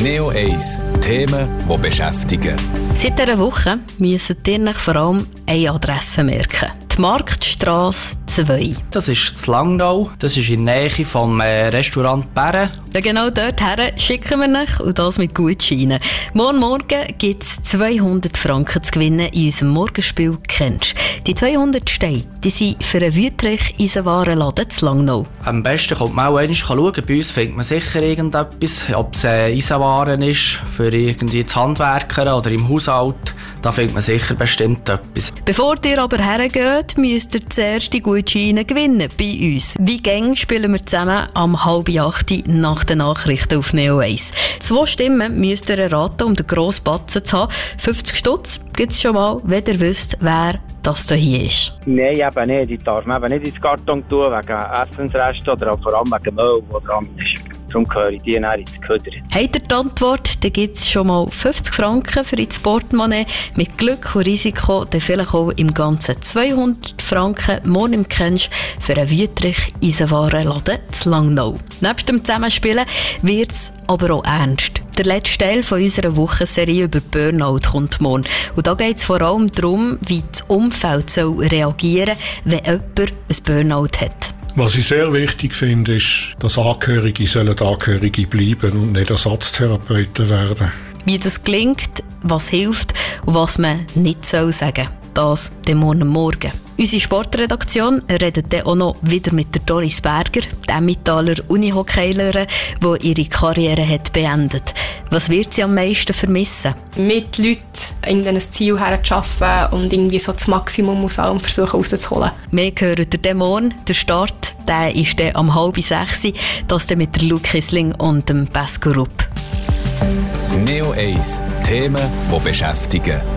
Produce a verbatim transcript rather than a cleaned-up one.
Neo eins. Themen, die beschäftigen. Seit dieser Woche müssen ihr vor allem eine Adresse merken. Die Marktstrasse zwei. Das ist in Langnau. Das ist in der Nähe vom äh, Restaurant Bären. Ja, genau dorthin schicken wir euch und das mit Gutscheinen. Morgen Morgen gibt es zweihundert Franken zu gewinnen in unserem Morgenspiel «Kennst». Die zweihundert Steine, die sind für einen Wüttrich-Eisenwarenladen zu Langnau. Am besten kommt man auch einmal schauen. Bei uns findet man sicher irgendetwas. Ob es äh, Eisenwaren ist, für irgendwie das Handwerker oder im Haushalt. Da findet man sicher bestimmt etwas. Bevor ihr aber hergeht, müsst ihr zuerst die Gutscheine gewinnen bei uns. Wie gäng spielen wir zusammen am halb acht nach den Nachrichten auf Neo eins. Zwei Stimmen müsst ihr erraten, um den grossen Batzen zu haben. fünfzig Stutz gibt es schon mal, wenn ihr wisst, wer das hier ist. Nein, eben nicht. Die darf man eben nicht ins Karton tun, wegen Essensresten oder auch vor allem wegen Müll, der dran ist. Darum gehöre ich die dann ins Köder. Habt ihr die Antwort, dann gibt es schon mal fünfzig Franken für ins Portemonnaie. Mit Glück und Risiko dann vielleicht auch im Ganzen zweihundert Franken morgen im Kennst für einen Wüttrich-Eisenwarenladen zu Langnau. Nebst dem Zusammenspielen wird es aber auch ernst. Der letzte Teil von unserer Wochenserie über Burnout kommt morgen. Und da geht es vor allem darum, wie das Umfeld soll reagieren soll, wenn jemand ein Burnout hat. Was ich sehr wichtig finde, ist, dass Angehörige sollen Angehörige bleiben und nicht Ersatztherapeuten werden. Wie das gelingt, was hilft und was man nicht sagen soll. Das dem morgen Morgen. Unsere Sportredaktion redet dann auch noch wieder mit der Doris Berger, der Emmentaler Unihockeylerin, die ihre Karriere hat beendet. Was wird sie am meisten vermissen? Mit Leuten in ein Ziel herzuarbeiten und irgendwie so das Maximum aus allem versuchen rauszuholen. Wir hören den morgen. Der Start der ist dann am halb sechs. Das dann mit der Luke Kissling und dem Pesco Rupp. Neo eins. Themen, die beschäftigen.